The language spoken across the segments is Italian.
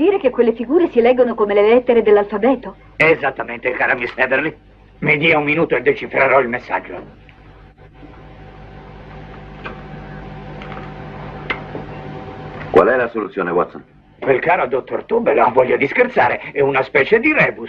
dire che quelle figure si leggono come le lettere dell'alfabeto? Esattamente, cara Miss Heatherly. Mi dia un minuto e decifrerò il messaggio. Qual è la soluzione, Watson? Quel caro dottor Tobel, ha voglia di scherzare, è una specie di rebus.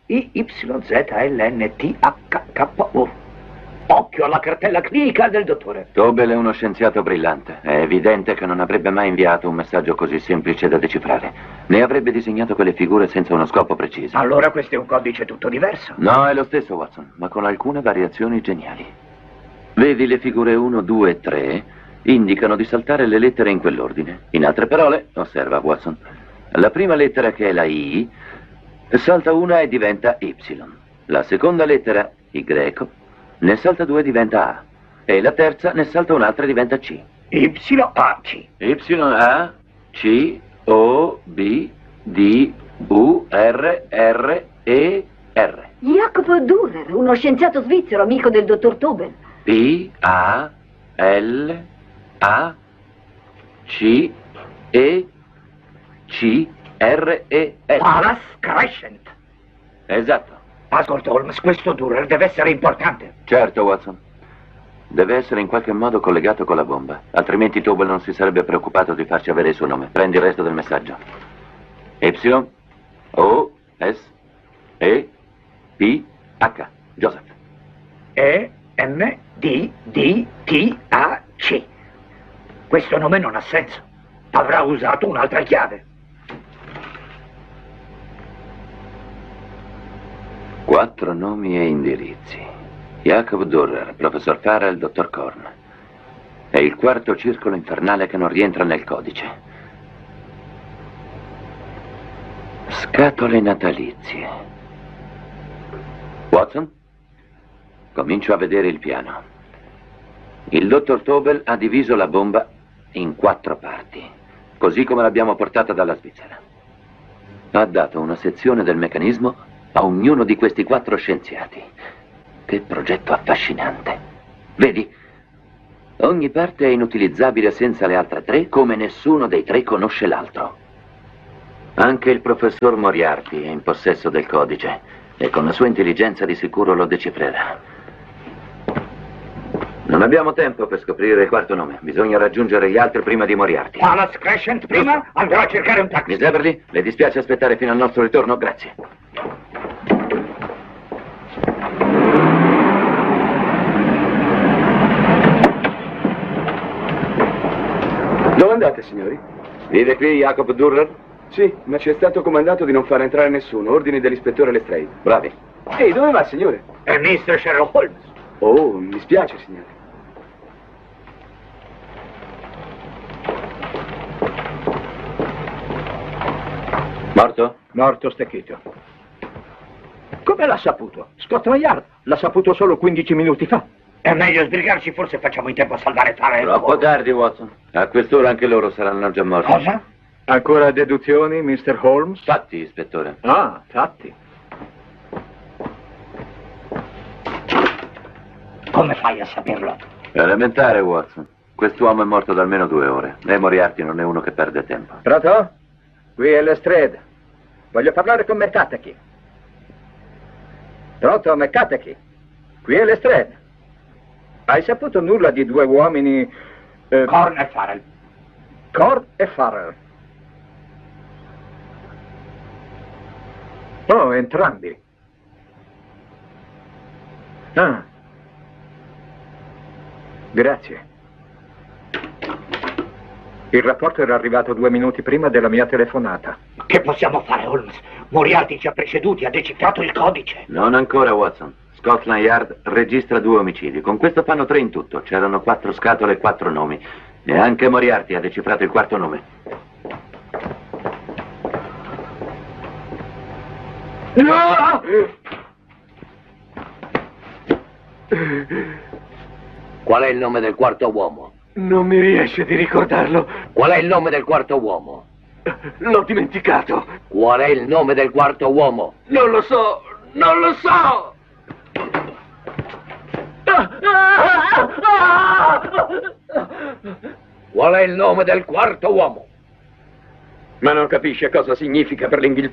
IYZLNTHKO. Occhio alla cartella clinica del dottore. Tobel è uno scienziato brillante. È evidente che non avrebbe mai inviato un messaggio così semplice da decifrare. Ne avrebbe disegnato quelle figure senza uno scopo preciso. Allora questo è un codice tutto diverso. No, è lo stesso, Watson, ma con alcune variazioni geniali. Vedi, le figure 1, 2 e 3 indicano di saltare le lettere in quell'ordine. In altre parole, osserva Watson, la prima lettera, che è la I, salta una e diventa Y. La seconda lettera, Y, ne salta due e diventa A. E la terza ne salta un'altra e diventa C. YAC. YA, C, O, B, D, U, R, E, R. Jacopo Dürer, uno scienziato svizzero, amico del dottor Tobel. P, A, L, A, C, E, C, R, E, L. Pallas Crescent. Esatto. Ascolta, Holmes, questo Dürer deve essere importante. Certo, Watson. Deve essere in qualche modo collegato con la bomba. Altrimenti Tobel non si sarebbe preoccupato di farci avere il suo nome. Prendi il resto del messaggio. Y, O, S, E, P, H. Joseph. EMDDTAC. Questo nome non ha senso. Avrà usato un'altra chiave. 4 nomi e indirizzi. Jacob Dürer, professor Farrell, dottor Korn. È il quarto circolo infernale che non rientra nel codice. Scatole natalizie. Watson? Comincio a vedere il piano. Il dottor Tobel ha diviso la bomba in 4 parti, così come l'abbiamo portata dalla Svizzera. Ha dato una sezione del meccanismo a ognuno di questi 4 scienziati. Che progetto affascinante. Vedi, ogni parte è inutilizzabile senza le altre 3, come nessuno dei 3 conosce l'altro. Anche il professor Moriarty è in possesso del codice e con la sua intelligenza di sicuro lo decifrerà. Non abbiamo tempo per scoprire il quarto nome. Bisogna raggiungere gli altri prima di Moriarty. Pallas Crescent prima? Andrò a cercare un taxi. Miss Everly, le dispiace aspettare fino al nostro ritorno? Grazie. Dove andate, signori? Vive qui Jacob Dürer? Sì, ma ci è stato comandato di non far entrare nessuno. Ordini dell'ispettore Lestrade. Bravi. Ehi, dove va, signore? È Mr. Sherlock Holmes. Oh, mi spiace, signore. Morto? Morto stecchito. Come l'ha saputo? Scotland Yard l'ha saputo solo 15 minuti fa. È meglio sbrigarci, forse facciamo in tempo a salvare Farrell. Troppo tardi, Watson. A quest'ora anche loro saranno già morti. Cosa? Ancora deduzioni, Mr. Holmes? Fatti, ispettore. Ah, fatti. Come fai a saperlo? Elementare, Watson. Quest'uomo è morto da almeno 2 ore. E Moriarty non è uno che perde tempo. Pronto? Qui è Lestrade. Voglio parlare con McCarthy. Pronto, McCarthy? Qui è Lestrade. Hai saputo nulla di 2 uomini... Korn e Farrell. Korn e Farrell. Oh, entrambi. Ah. Grazie. Il rapporto era arrivato 2 minuti prima della mia telefonata. Che possiamo fare, Holmes? Moriarty ci ha preceduti, ha decifrato il codice. Non ancora, Watson. Scotland Yard registra 2 omicidi. Con questo fanno 3 in tutto. C'erano 4 scatole e 4 nomi. E anche Moriarty ha decifrato il quarto nome. No! Qual è il nome del quarto uomo? Non mi riesce di ricordarlo. Qual è il nome del quarto uomo? L'ho dimenticato. Qual è il nome del quarto uomo? Non lo so. Non lo so. Qual è il nome del quarto uomo? Ma non capisce cosa significa per l'Inghilterra